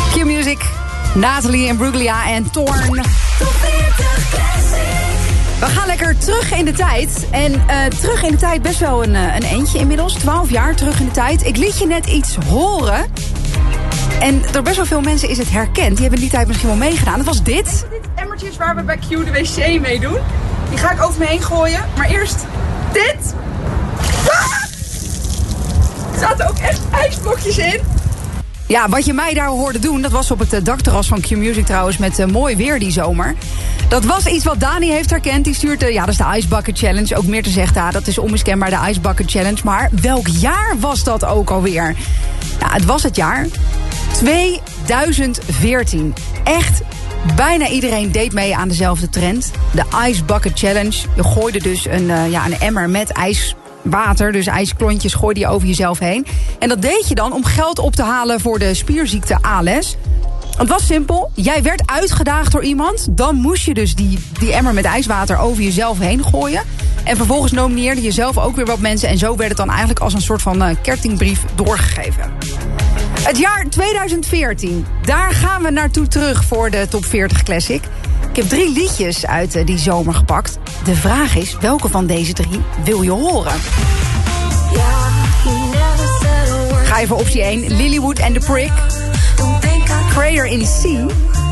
Q-Music, Nathalie Imbruglia en Thorn. We gaan lekker terug in de tijd. En terug in de tijd best wel een eentje inmiddels. 12 jaar terug in de tijd. Ik liet je net iets horen. En door best wel veel mensen is het herkend. Die hebben die tijd misschien wel meegedaan. Dat was dit. Dit emmertjes waar we bij Q de wc mee doen. Die ga ik over me heen gooien. Maar eerst dit. Er zaten ook echt ijsblokjes in. Ja, wat je mij daar hoorde doen, dat was op het dakterras van Q-Music trouwens, met mooi weer die zomer. Dat was iets wat Dani heeft herkend. Die stuurt, dat is de Ice Bucket Challenge. Ook meer te zeggen, dat is onmiskenbaar de Ice Bucket Challenge. Maar welk jaar was dat ook alweer? Ja, het was het jaar 2014. Echt, bijna iedereen deed mee aan dezelfde trend. De Ice Bucket Challenge. Je gooide dus een emmer met ijswater, dus ijsklontjes gooide je over jezelf heen. En dat deed je dan om geld op te halen voor de spierziekte ALS. Het was simpel. Jij werd uitgedaagd door iemand. Dan moest je dus die emmer met ijswater over jezelf heen gooien. En vervolgens nomineerde je zelf ook weer wat mensen. En zo werd het dan eigenlijk als een soort van kettingbrief doorgegeven. Het jaar 2014. Daar gaan we naartoe terug voor de Top 40 Classic. Ik heb 3 liedjes uit die zomer gepakt. De vraag is, welke van deze 3 wil je horen? Ga je voor optie 1, Lilywood and the Prick. Crater in the Sea.